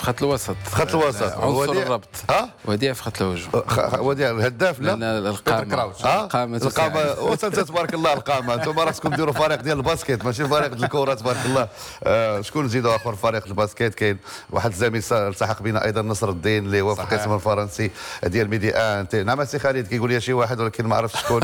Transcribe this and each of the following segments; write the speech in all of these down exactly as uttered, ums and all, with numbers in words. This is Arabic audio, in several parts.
خط الوسط، خط الوسط عنصر الربط. ها وديع في خط الهجوم. وديع الهداف. لا القامه القامه القامه تبارك الله. القامه انتم راسكم ديروا فريق ديال الباسكيت ماشي فريق ديال الكره تبارك الله. آه شكون نزيدوا اخر فريق الباسكيت كاين واحد الزميل التحق بنا ايضا نصر الدين اللي هو في القسم الفرنسي ديال ميدي ان. نعم سي خالد كيقول لي شي واحد ولكن ما عرفتش شكون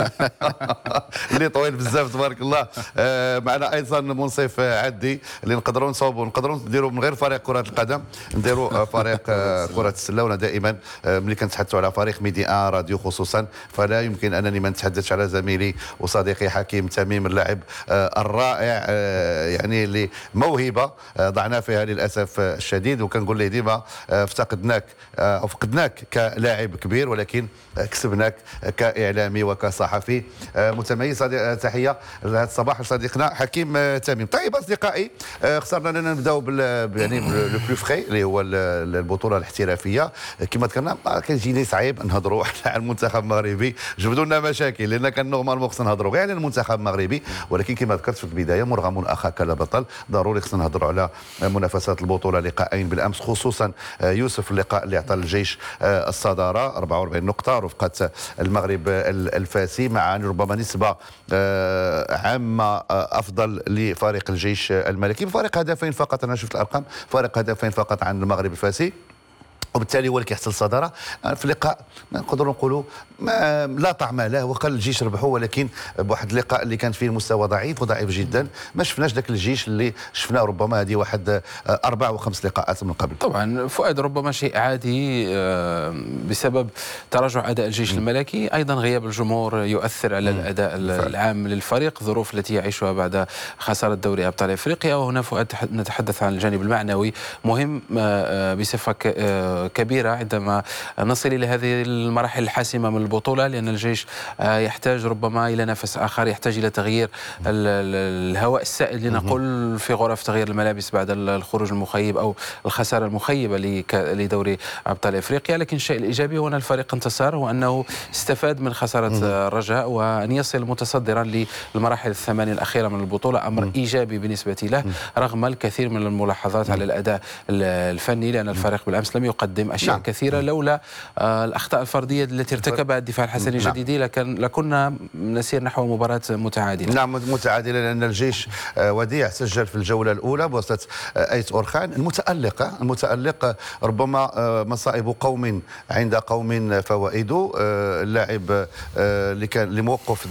اللي طويل بزاف تبارك الله. آه معنا ايضا منصف عدي اللي نقدروا نصوبوا نقدروا نديروا من غير فريق كره القدم نديروا فريق كره السله. وانا دائما ملي كنتحدثوا على فريق ميدي ان راديو خصوصا فلا يمكن انني ما نتحدثش على زميلي وصديقي حكيم تميم اللاعب الرائع يعني اللي موهبه ضعنا فيها للاسف الشديد. وكنقول ليه ديما افتقدناك او فقدناك كلاعب كبير ولكن كسبناك كاعلامي وكصحفي متميز. تحيه لهذا الصباح لصديقنا حكيم تميم. طيب اصدقائي خسرنا اننا نبداو بال يعني لو بلو فري اللي هو البطوله الاحترافيه. كما ذكرنا كيجيني صعيب نهضروا على المنتخب المغربي جبدوا لنا مشاكل لان كان نورمالمون خصنا نهضروا غير على المنتخب المغربي ولكن كما ذكرت في البدايه مرغم اخاك لا بطل ضروري خصنا نهضروا على منافسات البطوله لقاءين بالامس خصوصا يوسف اللقاء اللي اعطى الجيش الصداره أربعة وأربعين نقطه رفقه المغرب الفاسي مع ربما نسبه عامه افضل لفريق الجيش الملكي بفارق هدفين فقط. انا شفت الارقام فارق هدفين فقط عن المغرب الفاسي وبالتالي هو اللي كيحصل الصداره في اللقاء. نقدروا نقولوا لا طعم له وقال الجيش ربحوا ولكن بواحد اللقاء اللي كان فيه المستوى ضعيف وضعيف جدا ما شفناش ذاك الجيش اللي شفناه ربما هذه واحد اربع وخمس لقاءات من قبل. طبعا فؤاد ربما شيء عادي بسبب تراجع اداء الجيش م. الملكي ايضا غياب الجمهور يؤثر على م. الاداء العام للفريق الظروف التي يعيشها بعد خساره دوري ابطال افريقيا. وهنا فؤاد نتحدث عن الجانب المعنوي مهم بصفه كبيرة عندما نصل إلى هذه المراحل الحاسمة من البطولة لأن الجيش يحتاج ربما إلى نفس آخر يحتاج إلى تغيير الهواء السائل لنقول في غرف تغيير الملابس بعد الخروج المخيب أو الخسارة المخيبة لدوري أبطال إفريقيا. لكن الشيء الإيجابي هو أن الفريق انتصر وأنه استفاد من خسارة الرجاء وأن يصل متصدرا للمراحل الثمانية الأخيرة من البطولة أمر إيجابي بالنسبة له رغم الكثير من الملاحظات على الأداء الفني لأن الفريق بالأمس لم يقدم اشياء نعم. كثيره لولا آه الاخطاء الفرديه التي ارتكبها الدفاع الحسني الجديدي لكن لكنا نسير نحو مباراه متعادله. نعم متعادله لان الجيش آه وديع سجل في الجوله الاولى بواسطه آه ايت اورخان المتالق المتالق ربما آه مصائب قوم عند قوم فوائد. آه اللاعب آه اللي كان اللي موقف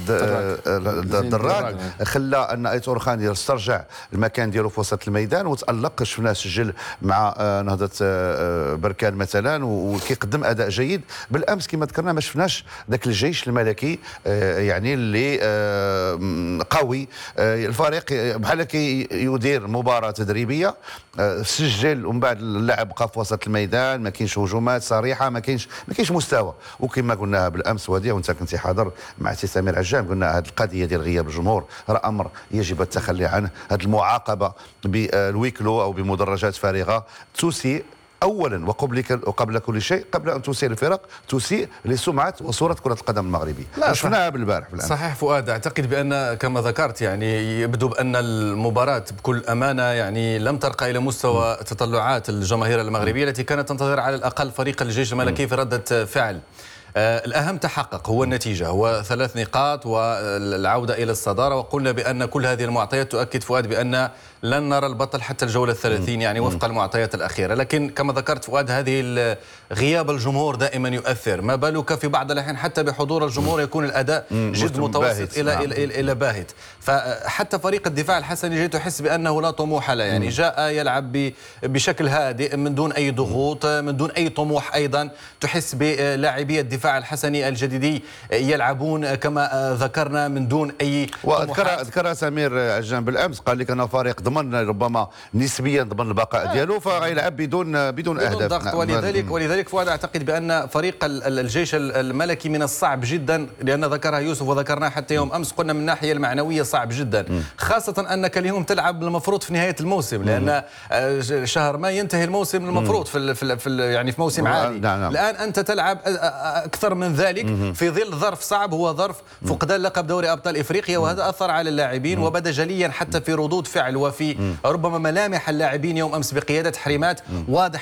الدراج خلى ان ايت اورخان يسترجع المكان ديالو في وسط الميدان وتالق. شفناه سجل مع آه نهضه آه بركان مثلا وكيقدم اداء جيد. بالامس كما ذكرنا ما شفناش ذاك الجيش الملكي آه يعني اللي آه قوي. آه الفريق بحال كي يدير مباراه تدريبيه آه سجل ومن بعد اللعب بقى في وسط الميدان ما كاينش هجومات صريحه ما كاينش ما كاينش مستوى. وكما قلناها بالامس وديع وانت كنت حاضر مع سي سمير عجام قلنا هذه القضيه ديال غياب الجمهور راه امر يجب التخلي عنه. هذه المعاقبه بالويكلو او بمدرجات فارغه تسيء اولا وقبل وقبل كل شيء قبل ان تسيء الفرق تسيء لسمعه وصوره كره القدم المغربيه. شفناها بالبارح بالامس. صحيح فؤاد اعتقد بان كما ذكرت يعني يبدو بان المباراه بكل امانه يعني لم ترقى الى مستوى تطلعات الجماهير المغربيه التي كانت تنتظر على الاقل فريق الجيش الملكي في رده فعل. آه الأهم تحقق هو النتيجة هو ثلاث نقاط والعودة إلى الصدارة. وقلنا بأن كل هذه المعطيات تؤكد فؤاد بأن لن نرى البطل حتى الجولة الثلاثين يعني وفق المعطيات الأخيرة. لكن كما ذكرت فؤاد هذه غياب الجمهور دائما يؤثر ما بالك في بعض الأحيان حتى بحضور الجمهور يكون الأداء جد متوسط إلى, نعم. إلى, إلى, إلى باهت. فحتى فريق الدفاع الحسني جاي تحس بأنه لا طموح له يعني جاء يلعب بشكل هادئ من دون أي ضغوط من دون أي طموح. أيضا تحس بلاعبي الدفاع الحسني الجديدي يلعبون كما ذكرنا من دون اي وذكر ذكر سمير عجام بالامس قال لك انا فريق ضمن ربما نسبيا ضمن البقاء ديالو فغيلعب بدون بدون اهداف. ضغط. ولذلك ولذلك فؤاد اعتقد بان فريق الجيش الملكي من الصعب جدا لان ذكرها يوسف وذكرناها حتى يوم امس قلنا من الناحيه المعنويه صعب جدا خاصه انك اليوم تلعب المفروض في نهايه الموسم لان شهر ما ينتهي الموسم المفروض في, في, في يعني في موسم عالي. الان انت تلعب اكثر من ذلك في ظل ظرف صعب هو ظرف فقدان لقب دوري ابطال افريقيا وهذا اثر على اللاعبين وبدا جليا حتى في ردود فعل وفي ربما ملامح اللاعبين يوم امس بقياده حريمات واضح